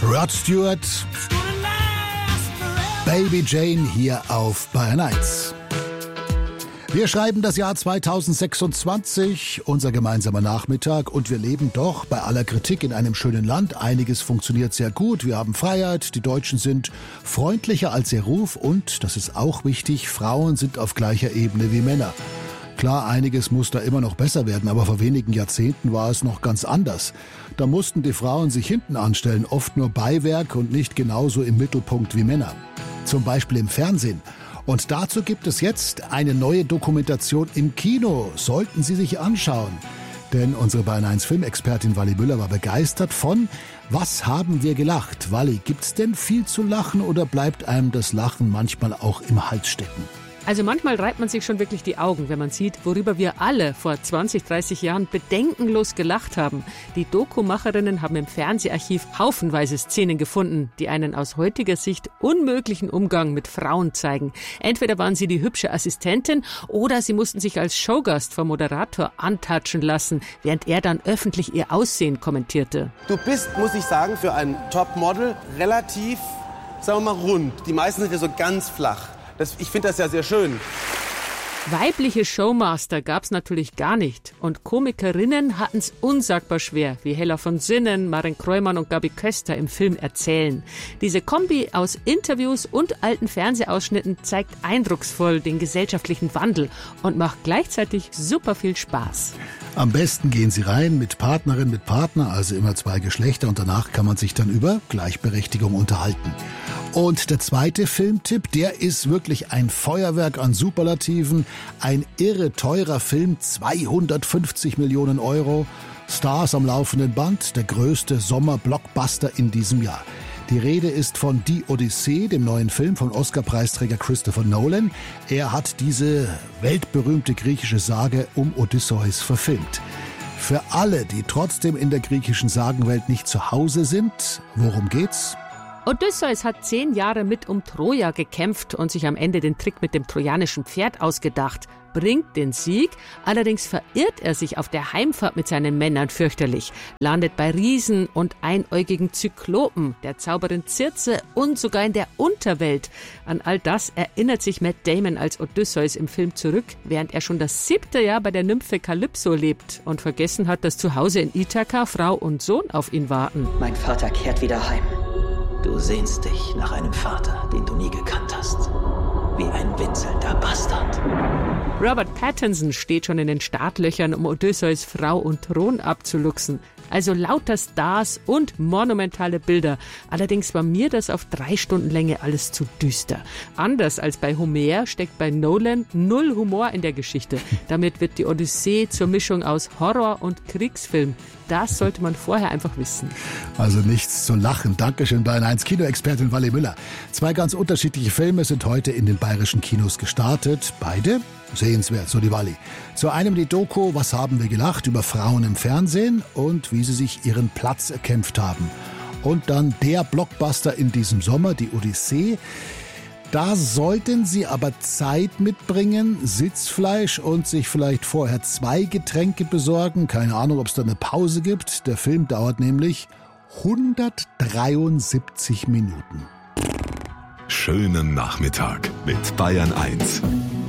Rod Stewart, Baby Jane hier auf Bayern 1. Wir schreiben das Jahr 2026, unser gemeinsamer Nachmittag, und wir leben doch bei aller Kritik in einem schönen Land. Einiges funktioniert sehr gut, wir haben Freiheit, die Deutschen sind freundlicher als ihr Ruf und, das ist auch wichtig, Frauen sind auf gleicher Ebene wie Männer. Klar, einiges muss da immer noch besser werden, aber vor wenigen Jahrzehnten war es noch ganz anders. Da mussten die Frauen sich hinten anstellen, oft nur Beiwerk und nicht genauso im Mittelpunkt wie Männer. Zum Beispiel im Fernsehen. Und dazu gibt es jetzt eine neue Dokumentation im Kino. Sollten Sie sich anschauen. Denn unsere Bayern 1 Filmexpertin Wally Müller war begeistert von Was haben wir gelacht? Wally, gibt's denn viel zu lachen oder bleibt einem das Lachen manchmal auch im Hals stecken? Also manchmal reibt man sich schon wirklich die Augen, wenn man sieht, worüber wir alle vor 20, 30 Jahren bedenkenlos gelacht haben. Die Dokumacherinnen haben im Fernseharchiv haufenweise Szenen gefunden, die einen aus heutiger Sicht unmöglichen Umgang mit Frauen zeigen. Entweder waren sie die hübsche Assistentin oder sie mussten sich als Showgast vom Moderator antatschen lassen, während er dann öffentlich ihr Aussehen kommentierte. Du bist, muss ich sagen, für ein Topmodel relativ, sagen wir mal, rund. Die meisten sind ja so ganz flach. Ich finde das ja sehr schön. Weibliche Showmaster gab's natürlich gar nicht. Und Komikerinnen hatten's unsagbar schwer, wie Hella von Sinnen, Maren Kreumann und Gabi Köster im Film erzählen. Diese Kombi aus Interviews und alten Fernsehausschnitten zeigt eindrucksvoll den gesellschaftlichen Wandel und macht gleichzeitig super viel Spaß. Am besten gehen Sie rein mit Partnerin, mit Partner, also immer 2 Geschlechter, und danach kann man sich dann über Gleichberechtigung unterhalten. Und der zweite Filmtipp, der ist wirklich ein Feuerwerk an Superlativen. Ein irre teurer Film, 250 Millionen Euro. Stars am laufenden Band, der größte Sommer-Blockbuster in diesem Jahr. Die Rede ist von Die Odyssee, dem neuen Film von Oscar-Preisträger Christopher Nolan. Er hat diese weltberühmte griechische Sage um Odysseus verfilmt. Für alle, die trotzdem in der griechischen Sagenwelt nicht zu Hause sind, worum geht's? Odysseus hat 10 Jahre mit um Troja gekämpft und sich am Ende den Trick mit dem trojanischen Pferd ausgedacht. Bringt den Sieg, allerdings verirrt er sich auf der Heimfahrt mit seinen Männern fürchterlich, landet bei Riesen und einäugigen Zyklopen, der Zauberin Circe und sogar in der Unterwelt. An all das erinnert sich Matt Damon als Odysseus im Film zurück, während er schon das 7. Jahr bei der Nymphe Kalypso lebt und vergessen hat, dass zu Hause in Ithaka Frau und Sohn auf ihn warten. Mein Vater kehrt wieder heim. Du sehnst dich nach einem Vater, den du nie gekannt hast. Wie ein winselnder Bastard. Robert Pattinson steht schon in den Startlöchern, um Odysseus Frau und Thron abzuluxen. Also lauter Stars und monumentale Bilder. Allerdings war mir das auf 3 Stunden Länge alles zu düster. Anders als bei Homer steckt bei Nolan 0 Humor in der Geschichte. Damit wird die Odyssee zur Mischung aus Horror- und Kriegsfilm. Das sollte man vorher einfach wissen. Also nichts zu lachen. Dankeschön, Bayern 1 Kinoexpertin Wally Müller. 2 ganz unterschiedliche Filme sind heute in den bayerischen Kinos gestartet. Beide sehenswert, so die Wally. Zu einem die Doku Was haben wir gelacht über Frauen im Fernsehen und wie sie sich ihren Platz erkämpft haben. Und dann der Blockbuster in diesem Sommer, die Odyssee. Da sollten Sie aber Zeit mitbringen, Sitzfleisch und sich vielleicht vorher 2 Getränke besorgen. Keine Ahnung, ob es da eine Pause gibt. Der Film dauert nämlich 173 Minuten. Schönen Nachmittag mit Bayern 1.